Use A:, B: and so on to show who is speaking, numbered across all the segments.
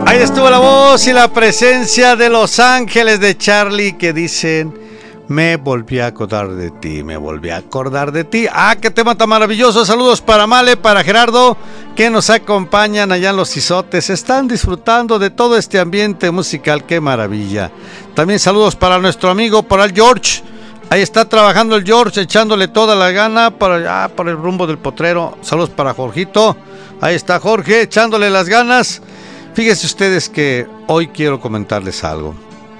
A: Ahí estuvo la voz y la presencia de Los Ángeles de Charlie, que dicen: me volví a acordar de ti, me volví a acordar de ti. Ah, qué tema tan maravilloso. Saludos para Male, para Gerardo, que nos acompañan allá en Los Izotes. Están disfrutando de todo este ambiente musical, qué maravilla. También saludos para nuestro amigo, para el George. Ahí está trabajando el George, echándole toda la gana para allá, por el rumbo del Potrero. Saludos para Jorgito. Ahí está Jorge, echándole las ganas. Fíjense ustedes que hoy quiero comentarles algo.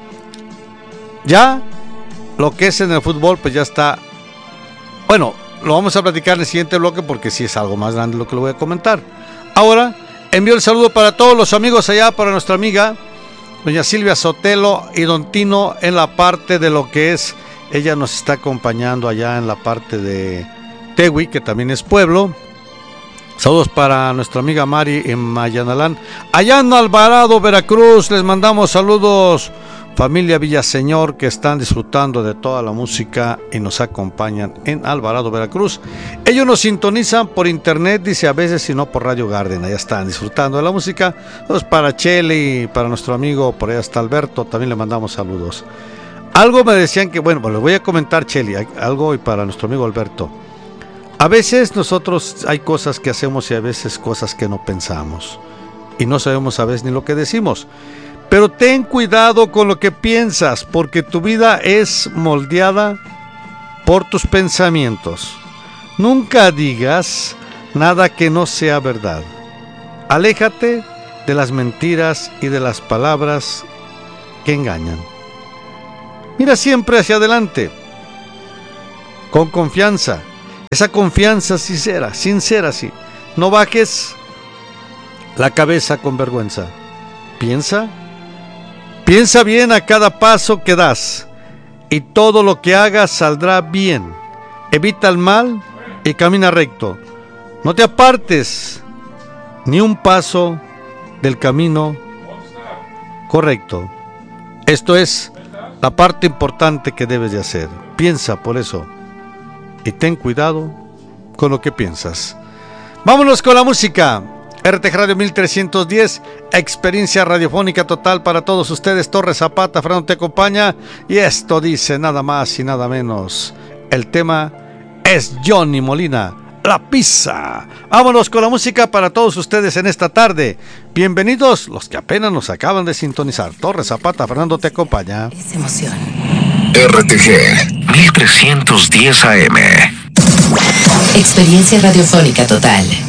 A: Ya lo que es en el fútbol, pues ya está. Bueno, lo vamos a platicar en el siguiente bloque porque sí es algo más grande lo que le voy a comentar. Ahora, envío el saludo para todos los amigos allá, para nuestra amiga doña Silvia Sotelo y don Tino en la parte de lo que es. Ella nos está acompañando allá en la parte de Tehui, que también es pueblo. Saludos para nuestra amiga Mari en Mayanalán. Allá en Alvarado, Veracruz, les mandamos saludos. Familia Villaseñor, que están disfrutando de toda la música y nos acompañan en Alvarado, Veracruz. Ellos nos sintonizan por internet, dice, a veces, y no por Radio Garden. Allá están disfrutando de la música. Saludos para Cheli, para nuestro amigo, por allá está Alberto, también le mandamos saludos. Algo me decían que, bueno, les voy a comentar, Cheli, algo, y para nuestro amigo Alberto. A veces nosotros hay cosas que hacemos y a veces cosas que no pensamos. Y no sabemos a veces ni lo que decimos. Pero ten cuidado con lo que piensas, porque tu vida es moldeada por tus pensamientos. Nunca digas nada que no sea verdad. Aléjate de las mentiras y de las palabras que engañan. Mira siempre hacia adelante, con confianza. Esa confianza sincera, sí. No bajes la cabeza con vergüenza. Piensa bien a cada paso que das, y todo lo que hagas saldrá bien. Evita el mal y camina recto. No te apartes ni un paso del camino correcto. Esto es la parte importante que debes de hacer. Piensa por eso. Y ten cuidado con lo que piensas. Vámonos con la música. RTG Radio 1310, experiencia radiofónica total para todos ustedes. Torres Zapata, Fernando te acompaña. Y esto dice nada más y nada menos. El tema es Johnny Molina, La Pizza. Vámonos con la música para todos ustedes en esta tarde. Bienvenidos los que apenas nos acaban de sintonizar. Torres Zapata, Fernando te acompaña.
B: Es emoción.
C: RTG 1310 AM.
B: Experiencia radiofónica total.